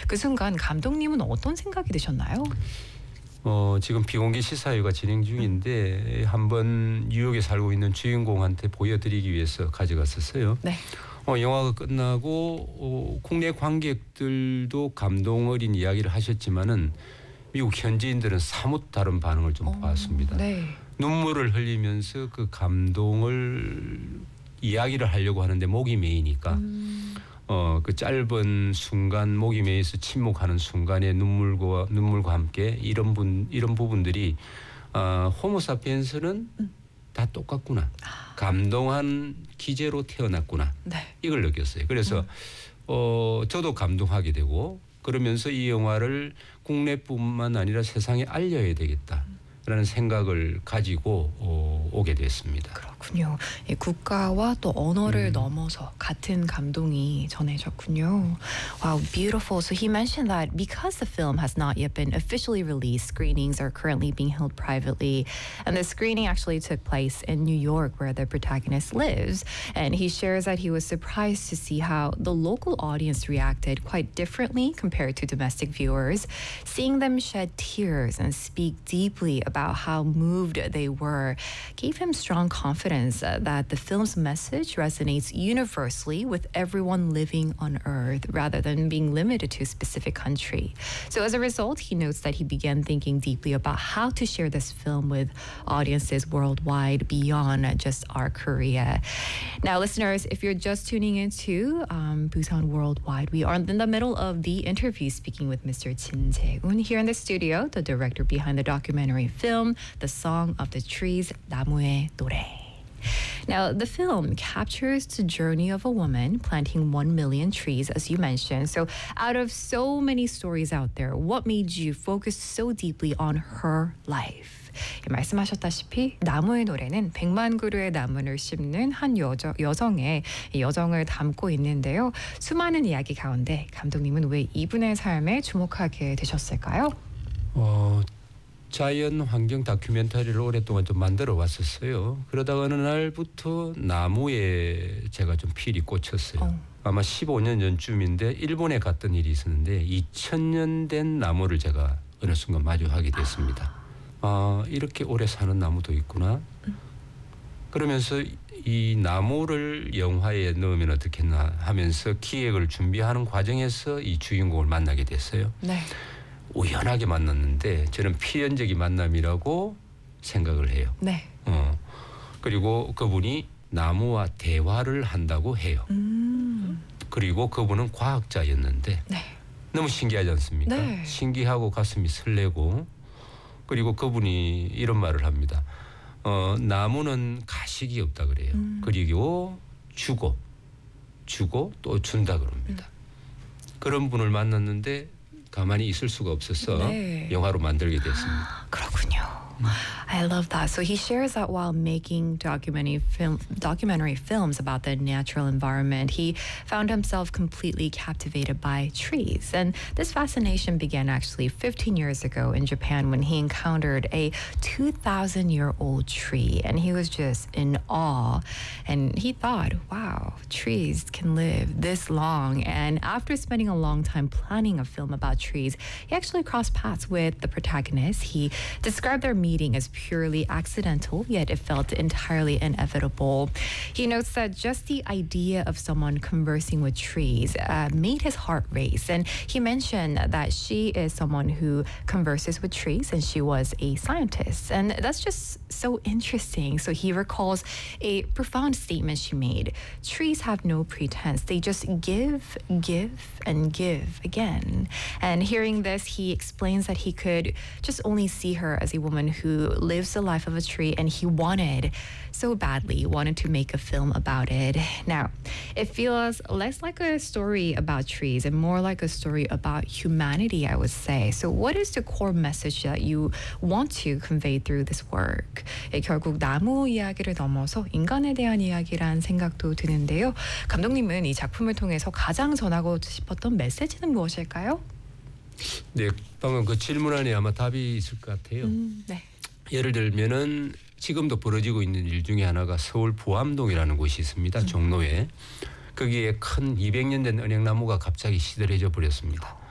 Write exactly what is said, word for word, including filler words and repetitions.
그 순간 감독님은 어떤 생각이 드셨나요? 어, 지금 비공개 시사회가 진행 중인데 한번 뉴욕에 살고 있는 주인공한테 보여드리기 위해서 가져갔었어요. 네. 어, 영화가 끝나고 어, 국내 관객들도 감동 어린 이야기를 하셨지만은 미국 현지인들은 사뭇 다른 반응을 좀 어, 보았습니다. 네. 눈물을 흘리면서 그 감동을 이야기를 하려고 하는데 목이 메이니까 음. 어, 그 짧은 순간 목이 메이서 침묵하는 순간에 눈물과 눈물과 함께 이런 분 이런 부분들이 어, 호모사피엔스는 음. 다 똑같구나. 아. 감동한 기재로 태어났구나. 네. 이걸 느꼈어요. 그래서 음. 어, 저도 감동하게 되고 그러면서 이 영화를 국내뿐만 아니라 세상에 알려야 되겠다라는 생각을 가지고 어, 오게 됐습니다. 그렇군요. 이 국가와 또 언어를 음. 넘어서 같은 감동이 전해졌군요. Wow, beautiful. So he mentioned that because the film has not yet been officially released, screenings are currently being held privately. And the screening actually took place in New York, where the protagonist lives. And he shares that he was surprised to see how the local audience reacted quite differently compared to domestic viewers, seeing them shed tears and speak deeply about how moved they were gave him strong confidence that the film's message resonates universally with everyone living on Earth rather than being limited to a specific country. So as a result, he notes that he began thinking deeply about how to share this film with audiences worldwide beyond just our Korea. Now, listeners, if you're just tuning into um, Busan Worldwide, we are in the middle of the interview speaking with Mister Jin Jae-un here in the studio, the director behind the documentary film, The Song of the Trees, 나무의 노래. Now, the film captures the journey of a woman planting one million trees, as you mentioned. So out of so many stories out there, what made you focus so deeply on her life? 말씀하셨다시피 나무의 노래는 백만 그루의 나무를 심는 한 여저, 여성의 여정을 담고 있는데요. 수많은 이야기 가운데 감독님은 왜 이분의 삶에 주목하게 되셨을까요? 어... 자연 환경 다큐멘터리를 오랫동안 좀 만들어 왔었어요. 그러다가 어느 날부터 나무에 제가 좀 필이 꽂혔어요. 어. 아마 십오 년 전쯤인데 일본에 갔던 일이 있었는데 이천 년 된 나무를 제가 어느 순간 마주하게 됐습니다. 아, 이렇게 오래 사는 나무도 있구나. 음. 그러면서 이 나무를 영화에 넣으면 어떻겠나 하면서 기획을 준비하는 과정에서 이 주인공을 만나게 됐어요. 네. 우연하게 만났는데 저는 필연적인 만남이라고 생각을 해요. 네. 어. 그리고 그분이 나무와 대화를 한다고 해요. 음. 그리고 그분은 과학자였는데 네. 너무 신기하지 않습니까? 네. 신기하고 가슴이 설레고 그리고 그분이 이런 말을 합니다. 어, 나무는 가식이 없다 그래요. 음. 그리고 주고 주고 또 준다 그럽니다. 음. 그런 분을 만났는데 가만히 있을 수가 없어서 네. 영화로 만들게 됐습니다. 그렇군요. I love that. So he shares that while making documentary film, documentary films about the natural environment, he found himself completely captivated by trees. And this fascination began actually fifteen years ago in Japan when he encountered a two thousand year old tree. And he was just in awe. And he thought, wow, trees can live this long. And after spending a long time planning a film about trees, he actually crossed paths with the protagonist. He described their meeting as purely accidental, yet it felt entirely inevitable. He notes that just the idea of someone conversing with trees uh, made his heart race. And he mentioned that she is someone who converses with trees and she was a scientist. And that's just so interesting. So he recalls a profound statement she made. Trees have no pretense. They just give, give, and give again. And hearing this, he explains that he could just only see her as a woman who lives the life of a tree, and he wanted so badly wanted to make a film about it. Now, it feels less like a story about trees and more like a story about humanity, I would say. So what is the core message that you want to convey through this work? 예, 결국 나무 이야기를 넘어서 인간에 대한 이야기란 생각도 드는데요. 감독님은 이 작품을 통해서 가장 전하고 싶었던 메시지는 무엇일까요? 네, 방금 그 질문 안에 아마 답이 있을 것 같아요. 음, 네. 예를 들면은 지금도 벌어지고 있는 일 중에 하나가 서울 부암동이라는 곳이 있습니다. 음. 종로에. 거기에 큰 이백 년 된 은행나무가 갑자기 시들해져 버렸습니다.